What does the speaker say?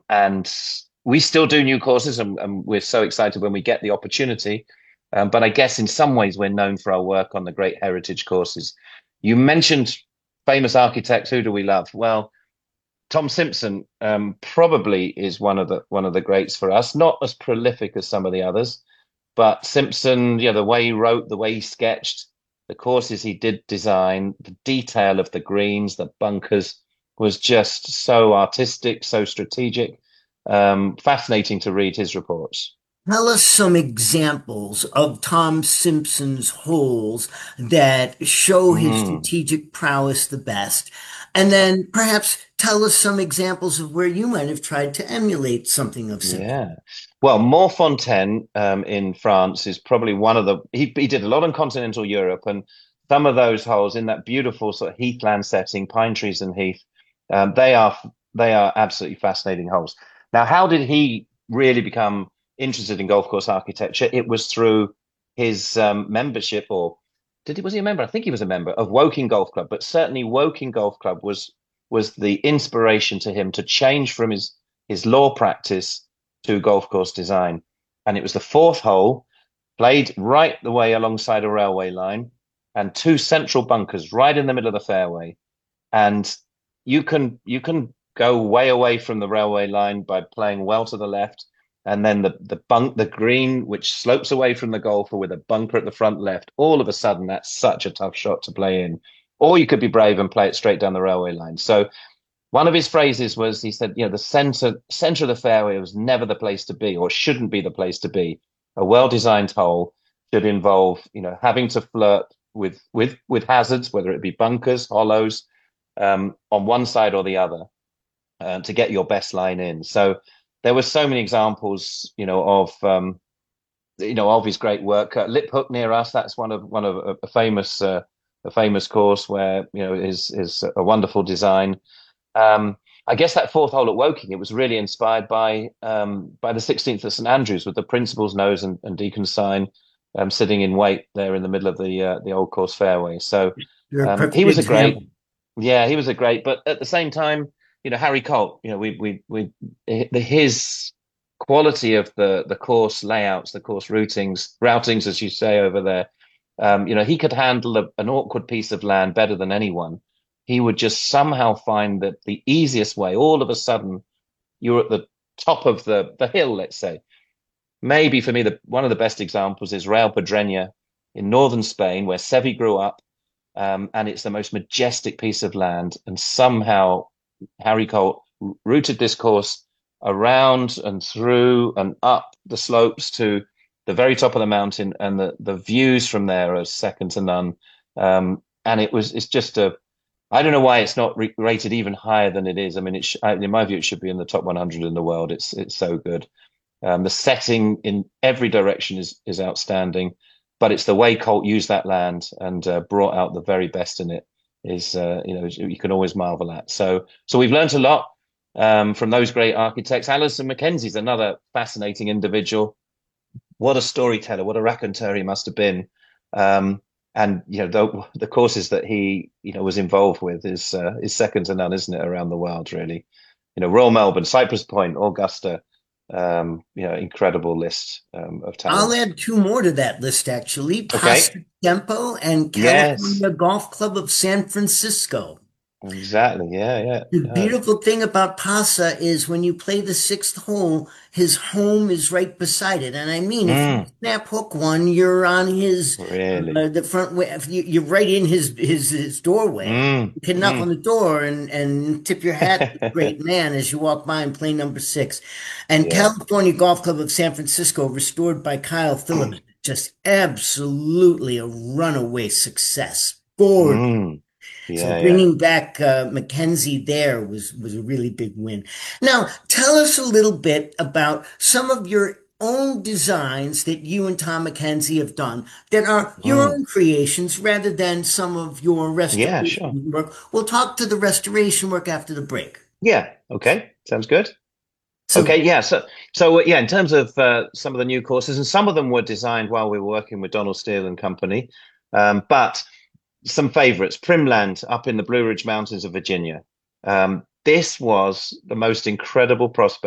And we still do new courses, and we're so excited when we get the opportunity. But I guess in some ways we're known for our work on the great heritage courses. You mentioned famous architects. Who do we love? Well, Tom Simpson probably is one of the greats for us. Not as prolific as some of the others, but Simpson, the way he wrote, the way he sketched, the courses he did design, the detail of the greens, the bunkers was just so artistic, so strategic. Fascinating to read his reports. Tell us some examples of Tom Simpson's holes that show his Mm. strategic prowess the best. And then perhaps tell us some examples of where you might have tried to emulate something of Simpson. Yeah. Well, Montfontaine in France is probably one of the he did a lot in continental Europe, and some of those holes in that beautiful sort of heathland setting, pine trees and heath, they are absolutely fascinating holes. Now, how did he really become interested in golf course architecture? It was through his membership, or was he a member? I think he was a member of Woking Golf Club, but certainly Woking Golf Club was the inspiration to him to change from his law practice to golf course design. And it was the fourth hole, played right the way alongside a railway line, and two central bunkers right in the middle of the fairway. And you can go way away from the railway line by playing well to the left. And then the green, which slopes away from the golfer with a bunker at the front left, all of a sudden that's such a tough shot to play in. Or you could be brave and play it straight down the railway line. So one of his phrases was, he said, the center of the fairway was never the place to be, or shouldn't be the place to be. A well-designed hole should involve, having to flirt with hazards, whether it be bunkers, hollows, on one side or the other, to get your best line in. So there were so many examples, of his great work. Lip Hook near us, that's one of a famous course where is a wonderful design. I guess that fourth hole at Woking, it was really inspired by the 16th at St Andrews with the Principal's Nose and Deacon's Sign sitting in wait there in the middle of the old course fairway. So You're a he perfect was a great, example. yeah, he was a great. But at the same time, Harry Colt, his quality of the course layouts, the course routings, as you say over there. He could handle an awkward piece of land better than anyone. He would just somehow find that the easiest way, all of a sudden, you're at the top of the hill, let's say. Maybe for me, one of the best examples is Real Pedreña in northern Spain, where Seve grew up, and it's the most majestic piece of land. And somehow Harry Colt routed this course around and through and up the slopes to the very top of the mountain, and the views from there are second to none. And it's just I don't know why it's not rated even higher than it is. I mean, in my view, it should be in the top 100 in the world. It's so good. The setting in every direction is outstanding, but it's the way Colt used that land and brought out the very best in it is you can always marvel at. So we've learned a lot from those great architects. Alison Mackenzie's another fascinating individual. What a storyteller! What a raconteur he must have been. And the courses that he was involved with is second to none, isn't it, around the world, really? Royal Melbourne, Cypress Point, Augusta, incredible list of I'll talent. add two more to that list, actually. Okay. Pasta Tempo and Yes, California Golf Club of San Francisco. exactly. Yeah, yeah. The No. beautiful thing about Pasa is when you play the sixth hole, his home is right beside it. And I mean, if you Mm, snap hook one, you're on his really. the front way. If you're right in his doorway. Mm, You can knock on mm. the door and tip your hat to the great man as you walk by and play number six. And Yeah. California Golf Club of San Francisco, restored by Kyle Phillips, just absolutely a runaway success. Gorgeous. Mm, So yeah, yeah. bringing back Mackenzie there was a really big win. Now, tell us a little bit about some of your own designs that you and Tom Mackenzie have done that are your Mm, own creations rather than some of your yeah, restoration sure. work. We'll talk to the restoration work after the break. Yeah. Okay. Sounds good. So Okay, yeah. So yeah, in terms of some of the new courses, and some of them were designed while we were working with Donald Steele and Company, but some favorites. Primland up in the Blue Ridge Mountains of Virginia. This was the most incredible prospect.